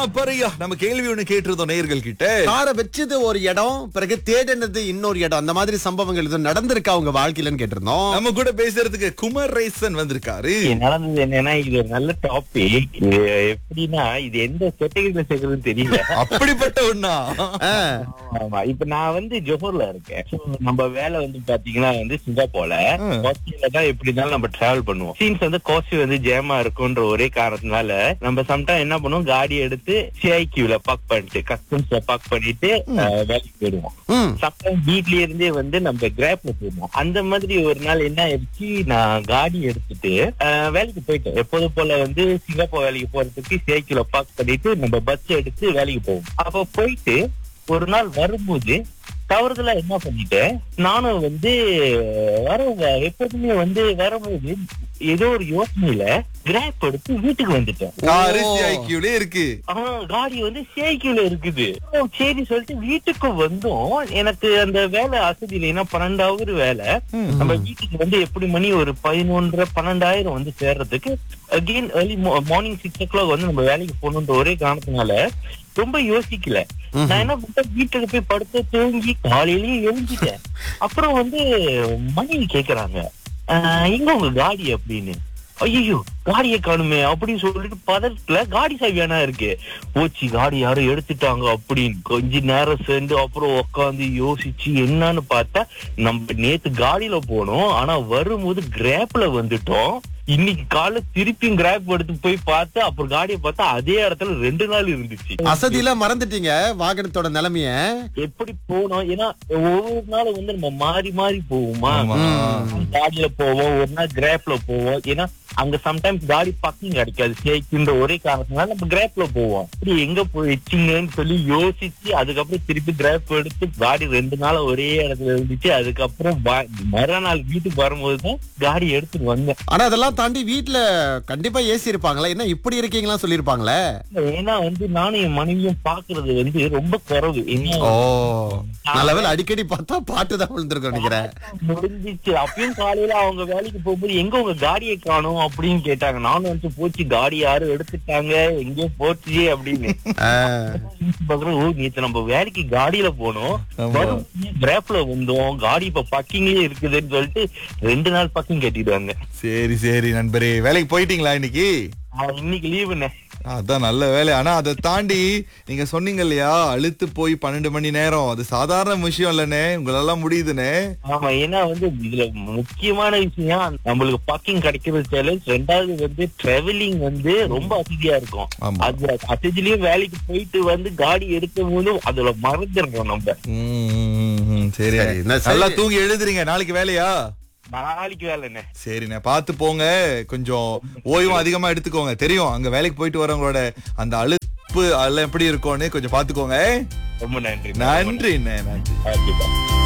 பரியா நம்ம கேள்வி ஒண்ணு கேட்டிருந்தோம் நேயர்கள் கிட்ட. காரை வச்சது ஒரு இடம், பிறகு தேடினது இன்னொரு இடம். அந்த மாதிரி சம்பவங்கள் எதுவும் நடந்திருக்கா உங்க வாழ்க்கையிலன்னு கேட்டிருந்தோம். நம்ம கூட பேசுறதுக்கு குமரேசன் வந்திருக்காரு. நடந்தது என்னன்னா, இது ஒரு நல்ல டாபிக். இது எப்படின்னா, இது எந்த கேட்டகரியில சேர்க்கறதுன்னு தெரியல. அப்படிப்பட்ட ஒண்ணா? ஆமா, இப்ப நான் வந்து ஜோஹர்ல இருக்கேன். So, நம்ம வேலை வந்து பாத்தீங்கன்னா வந்து சிங்கப்பூர்ல கோச்சியில தான் எப்படி இருந்தாலும் நம்ம டிராவல் பண்ணுவோம். சீன்ஸ் வந்து கோச்சி வந்து ஜேமா இருக்குன்ற ஒரே காரணத்தினால நம்ம சம்டைம் என்ன பண்ணுவோம், காடி எடுத்து சிஐக்யூல பார்க் பண்ணிட்டு கஸ்டம்ஸ்ல பார்க் பண்ணிட்டு வேலைக்கு போயிடுவோம். சம்டைம் வீட்லயே இருந்தே வந்து நம்ம கிராப்ல போயிடுவோம். அந்த மாதிரி ஒரு நாள் என்ன ஆயிடுச்சு, நான் காடி எடுத்துட்டு வேலைக்கு போயிட்டேன். எப்போதும் போல வந்து சிங்கப்பூர் வேலைக்கு போறதுக்கு சிஐக்யூல பார்க் பண்ணிட்டு நம்ம பஸ் எடுத்து வேலைக்கு போவோம். அப்ப போயிட்டு ஒரு நாள் வரும்போது தவறுதலா என்ன பண்ணிட்டேன், நானும் வந்து எப்போதுமே வந்து வரும்போது ஏதோ ஒரு யோசனையில கிராப் எடுத்து வீட்டுக்கு வந்துட்டேன். காரு சிஐக்யூல இருக்கு. காடி வந்து சிஐக்யூல இருக்குது. சரி சொல்லிட்டு வீட்டுக்கு வந்தோம். எனக்கு அந்த வேலை அசதி இல்லை, ஏன்னா 12 வேலை. நம்ம வீட்டுக்கு வந்து எப்படி மணி ஒரு 11-12 வந்து சேர்றதுக்கு அகெயின் ஏர்லி மார்னிங் 6 o'clock வந்து நம்ம வேலைக்கு போகணுன்ற ஒரே காரணத்தினால ரொம்ப யோசிக்கல. நான் என்ன பண்ணேன், வீட்டுக்கு போய் படுத்து தூங்கி காலையிலயே எழுந்துட்டேன். அப்புறம் வந்து மனைவி கேக்குறாங்க, எங்க உங்க காடி அப்படின்னு. ஐயோ காடியை காணுமே அப்படின்னு சொல்லிட்டு பதட்டத்துல காடி சாவியானா இருக்கு. போச்சு, காடி யாரும் எடுத்துட்டாங்க அப்படின்னு கொஞ்ச நேரம் சேர்ந்து அப்புறம் உட்காந்து யோசிச்சு என்னன்னு பார்த்தா, நம்ம நேத்து காடியில போனோம், ஆனா வரும்போது கிராப்ல வந்துட்டோம். இன்னைக்கு காலை திருப்பியும் கிராப் எடுத்து போய் பார்த்தா அப்புறம் காடியை பார்த்தா அதே இடத்துல 2 நாள் இருந்துச்சு. அசதியில மறந்துட்டீங்க வாகனத்தோட நிலைமைய. எப்படி போனோம், ஏன்னா ஒவ்வொரு நாளும் வந்து நம்ம மாறி மாறி போவோமா, காடியில போவோம், ஒரு நாள் கிராப்ல போவோம். ஏன்னா அங்க சம்டைம்ஸ் காடி பார்க்கிங் கிடைக்காது சேக்கின்ற ஒரே காரணத்தினால நம்ம கிராப்ல போவோம். அப்படி எங்க போயிடுச்சுங்கன்னு சொல்லி யோசிச்சு அதுக்கப்புறம் திருப்பி கிராப் எடுத்து காடி 2 நாள் ஒரே இடத்துல இருந்துச்சு. அதுக்கப்புறம் மறுநாள் வீட்டுக்கு வரும்போதுதான் காடி எடுத்துட்டு வந்தேன். ஆனா அதெல்லாம் தாண்டி வீட்டுல கண்டிப்பா ஏசி இருப்பாங்களா, என்ன இப்படி இருக்கீங்களா சொல்லிருப்பாங்களே. ஏன்னா வந்து நானும் என் மனைவியும் பாக்குறது வந்து ரொம்ப குறைவு. நல்லவேளை அடிக்கடி பார்த்தா பாட்டுதான் விழுந்திருக்கும் நினைக்கிறேன். முடிஞ்சிச்சு. அப்பயும் காலையில அவங்க வேலைக்கு போகும்போது எங்க உங்க காடியை காணும் அப்படின்னு கேட்டாங்க. நானும் வந்து போச்சு, காடி யாரும் எடுத்துட்டாங்க, எங்கேயோ போச்சு அப்படின்னு. நேற்று நம்ம வேலைக்கு காடியில போனோம், கிராப்ல வந்தோம், காடி இப்ப பக்கிங்லயே இருக்குதுன்னு சொல்லிட்டு 2 நாள் பக்கிங் கட்டிடுவாங்க. சரி சரி நண்பரே, வேலைக்கு போயிட்டீங்களா இன்னைக்கு? இன்னைக்கு லீவுண்ணே. அதான் நல்ல வேலை. ஆனா அதை தாண்டி நீங்க சொன்னீங்க இல்லையா, அழுத்து போய் 12 மணி நேரம், அது சாதாரண விஷயம் இல்லனே, உங்களெல்லாம் முடியுதுனே. ஆமா, ஏன்னா வந்து இதுல முக்கியமான விஷயம் நம்மளுக்கு பார்க்கிங் கிடைக்கிறது சேலஞ்ச். 2வது வந்து டிராவலிங் வந்து ரொம்ப அசதியா இருக்கும். அது அசதிலயும் வேலைக்கு போயிட்டு வந்து காடி எடுக்கும் போது அதுல மறந்துடுறோம் நம்ம. சரி, நல்லா தூங்கி எழுதுறீங்க. நாளைக்கு வேலையா? நாளைக்கு வேலைண்ணே. சரிண்ணே, பார்த்து போங்க. கொஞ்சம் ஓய்வும் அதிகமா எடுத்துக்கோங்க. தெரியும் அங்க வேலைக்கு போயிட்டு வரவங்களோட அந்த அலுப்பு அதெல்லாம் எப்படி இருக்கும்னு கொஞ்சம் பாத்துக்கோங்க. ரொம்ப நன்றி. நன்றிண்ணே, நன்றி.